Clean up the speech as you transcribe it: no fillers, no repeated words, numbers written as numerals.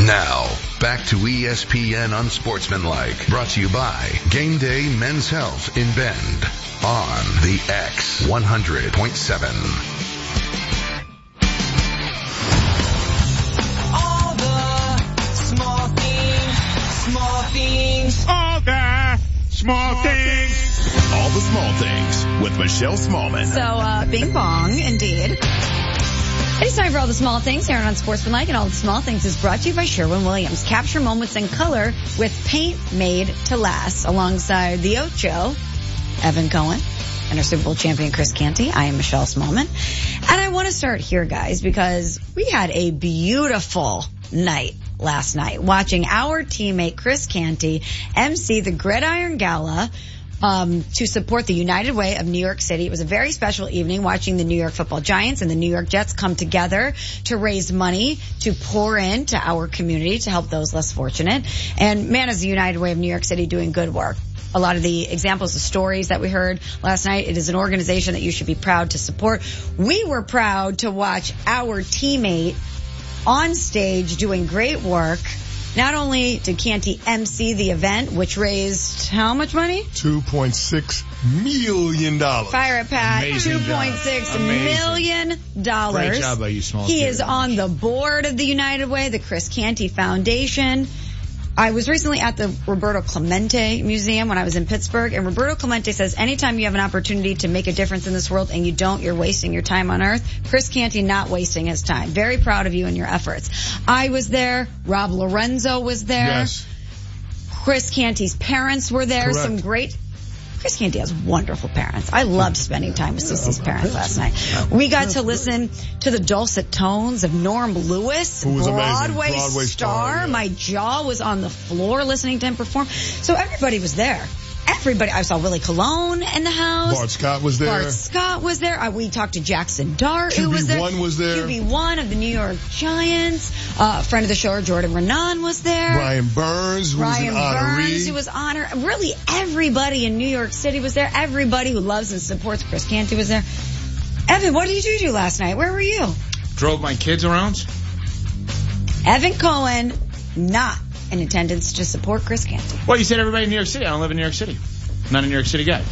Now, back to ESPN Unsportsmanlike, brought to you by Game Day Men's Health in Bend on the X 100.7. All the small things. All the small things. All the small things with Michelle Smallman. So, bing bong, indeed. It's time for All the Small Things here on Unsportsmanlike, and All the Small Things is brought to you by Sherwin-Williams. Capture moments in color with paint made to last. Alongside the Ocho, Evan Cohen, and our Super Bowl champion, Chris Canty. I am Michelle Smallman. And I want to start here, guys, because we had a beautiful night last night watching our teammate, Chris Canty, MC the Gridiron Gala, to support the United Way of New York City. It was a very special evening watching the New York Football Giants and the New York Jets come together to raise money to pour into our community to help those less fortunate. And man, is the United Way of New York City doing good work. A lot of the examples of stories that we heard last night, it is an organization that you should be proud to support. We were proud to watch our teammate on stage doing great work. Not only did Canty MC the event, which raised how much money? $2.6 million. Fire it, Pat. $2.6 million. Great job by you, small. He is on the board of the United Way, the Chris Canty Foundation. I was recently at the Roberto Clemente Museum when I was in Pittsburgh, and Roberto Clemente says anytime you have an opportunity to make a difference in this world and you don't, you're wasting your time on earth. Chris Canty not wasting his time. Very proud of you and your efforts. I was there. Rob Lorenzo was there. Yes. Chris Canty's parents were there. Correct. Some great... Chris Canty has wonderful parents. I loved spending time with Cece's parents last night. We got to listen to the dulcet tones of Norm Lewis, who was Broadway amazing. star. Yeah. My jaw was on the floor listening to him perform. So everybody was there. Everybody. I saw Willie Colon in the house. Bart Scott was there. Bart Scott was there. We talked to Jackson Dart, who was there. QB1 was there. QB1 of the New York Giants. Friend of the show, Jordan Renan, was there. Ryan Burns, who was an honoree. Who was honored. Really, everybody in New York City was there. Everybody who loves and supports Chris Canty was there. Evan, what did you do last night? Where were you? Drove my kids around. Evan Cohen, not in attendance to support Chris Canty. Well, you said everybody in New York City. I don't live in New York City. Not a New York City guy.